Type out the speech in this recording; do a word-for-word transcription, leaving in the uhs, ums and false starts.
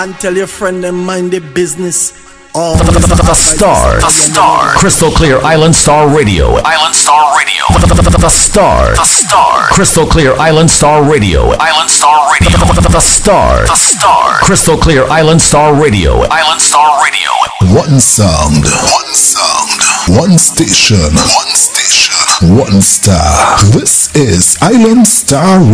And tell your friend them mind their business. Oh, the, the, the, the Star, the Star, Crystal Clear Island Star Radio, Island Star Radio, the, the, the, the Star, the Star, Crystal Clear Island Star Radio, Island Star Radio, the, the, the Star, the Star, Crystal Clear Island Star Radio, Island Star Radio. One sound, one sound, one station, one station, one star. This is Island Star